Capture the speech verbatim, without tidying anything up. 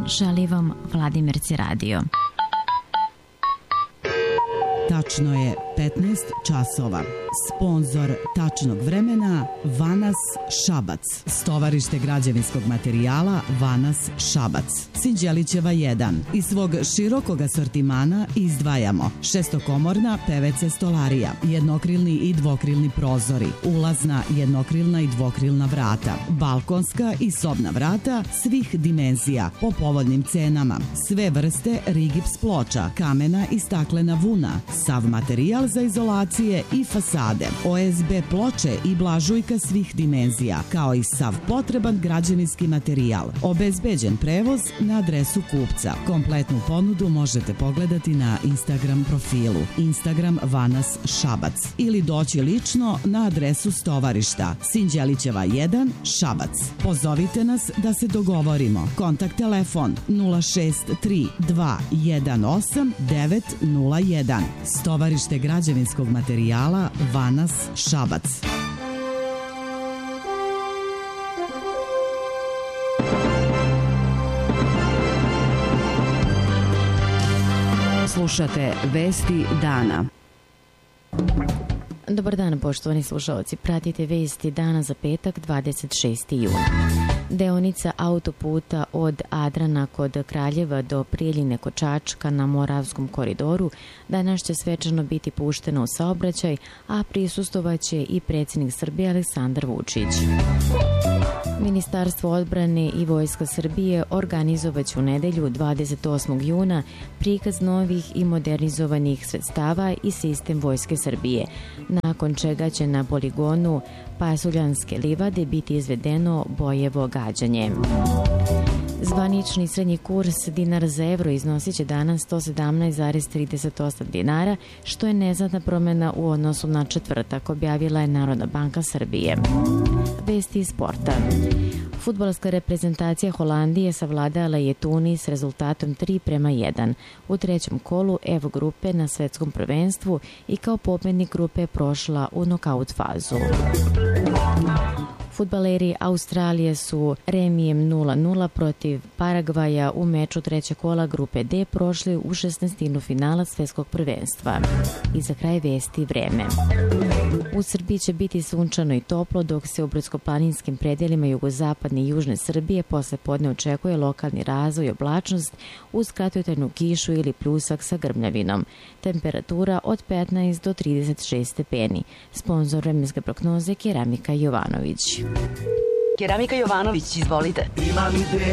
želi vam Vladimirci radio. Tačno je petnaest časova. Sponzor tačnog vremena Vanas Šabac. Stovarište građevinskog materijala Vanas Šabac. Sinđelićeva jedan. Iz svog širokog asortimana izdvajamo šestokomorna P V C stolarija, jednokrilni i dvokrilni prozori, ulazna jednokrilna i dvokrilna vrata, balkonska i sobna vrata svih dimenzija po povoljnim cenama, sve vrste rigips ploča, kamena i staklena vuna, sav materijal za izolacije i fasade, O S B ploče i blažujka svih dimenzija, kao i sav potreban građevinski materijal. Obezbeđen prevoz na adresu kupca. Kompletnu ponudu možete pogledati na Instagram profilu Instagram Vanas Šabac ili doći lično na adresu stovarišta Sinđelićeva jedan Šabac. Pozovite nas da se dogovorimo. Kontakt telefon nula šest tri dva jedan osam devet nula jedan. Stovarište građevinskog materijala Vanas Šabac. Slušate Vesti dana. Dobar dan, poštovani slušalci. Pratite Vesti dana za petak, dvadeset šestog juna. Deonica autoputa od Adrana kod Kraljeva do Prijeljine kod Čačka na Moravskom koridoru danas će svečano biti puštena u saobraćaj, a prisustovaće i predsjednik Srbije Aleksandar Vučić. Ministarstvo odbrane i Vojska Srbije organizovaće u nedelju dvadeset osmog juna prikaz novih i modernizovanih sredstava i sistem Vojske Srbije, nakon čega će na poligonu Pasuljanske livade biti izvedeno bojevo gađanje. Zvanični srednji kurs dinar za evro iznosit će danas sto sedamnaest zarez trideset osam dinara, što je neznatna promjena u odnosu na četvrtak, objavila je Narodna banka Srbije. Vesti iz sporta. Fudbalska reprezentacija Holandije savladala je Tunis s rezultatom tri prema jedan u trećem kolu F grupe na svetskom prvenstvu i kao pobednik grupe prošla u nokaut fazu. Fudbaleri Australije su remijem nula nula protiv Paragvaja u meču trećeg kola grupe D prošli u šesnaestinu finala svetskog prvenstva. I za kraj vesti vreme. U Srbiji će biti sunčano i toplo, dok se u brdsko-planinskim predelima jugozapadne i južne Srbije posle podne očekuje lokalni razvoj i oblačnost uz kratkotrajnu kišu ili pljusak sa grmljavinom. Temperatura od petnaest do trideset šest stepeni. Sponzor vremenske prognoze Keramika Jovanović. Keramika Jovanović, izvolite.